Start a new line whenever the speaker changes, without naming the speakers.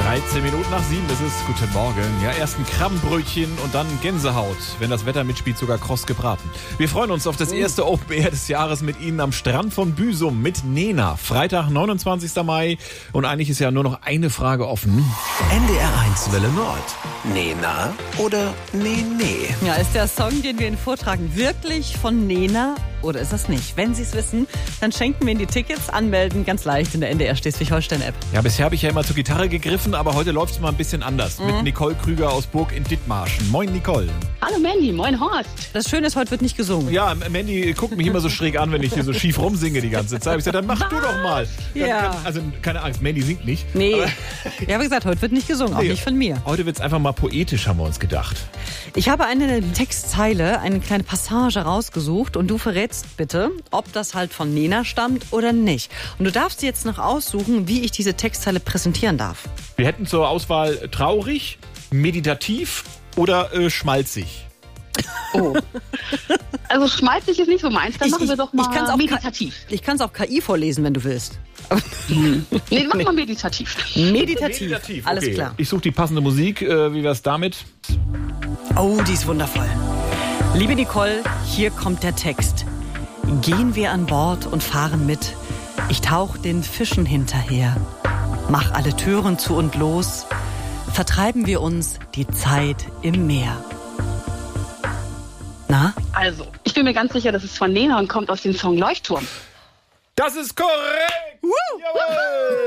13 Minuten nach 7 ist es. Guten Morgen. Ja, erst ein Krabbenbrötchen und dann Gänsehaut. Wenn das Wetter mitspielt, sogar kross gebraten. Wir freuen uns auf das erste Open Air des Jahres mit Ihnen am Strand von Büsum mit Nena. Freitag, 29. Mai. Und eigentlich ist ja nur noch eine Frage offen.
NDR 1 Welle Nord. Nena oder Nee?
Ja, ist der Song, den wir Ihnen vortragen, wirklich von Nena oder ist das nicht? Wenn Sie es wissen, dann schenken wir Ihnen die Tickets. Anmelden, ganz leicht in der NDR Schleswig-Holstein-App.
Ja, bisher habe ich ja immer zur Gitarre gegriffen, aber heute läuft es mal ein bisschen anders. Mit Nicole Krüger aus Burg in Dithmarschen. Moin, Nicole.
Hallo Mandy, moin Horst.
Das Schöne ist, heute wird nicht gesungen.
Ja, Mandy guckt mich immer so schräg an, wenn ich hier so schief rumsinge die ganze Zeit. Ich sage, dann mach du doch mal.
Ja.
Also keine Angst, Mandy singt nicht.
Nee.
Aber
Ja, wie gesagt, heute wird nicht gesungen, auch nicht von mir.
heute wird es einfach mal poetisch, haben wir uns gedacht.
Ich habe eine Textzeile, eine kleine Passage rausgesucht und du verrätst bitte, ob das halt von Nena stammt oder nicht. Und du darfst dir jetzt noch aussuchen, wie ich diese Textzeile präsentieren darf.
Wir hätten zur Auswahl traurig, meditativ oder schmalzig.
Oh. Also schmalzig ist nicht so meins, dann machen wir doch mal
ich kann's auch
meditativ.
Ich kann es auch KI vorlesen, wenn du willst.
Nee, mach mal meditativ.
Meditativ. Alles
okay.
klar.
Ich suche die passende Musik. Wie wär's damit?
Oh, die ist wundervoll. Liebe Nicole, hier kommt der Text. Gehen wir an Bord und fahren mit. Ich tauch den Fischen hinterher. Mach alle Türen zu und los. Vertreiben wir uns die Zeit im Meer. Na?
Also, ich bin mir ganz sicher, das ist von Nena und kommt aus dem Song Leuchtturm.
Das ist korrekt! Jawohl!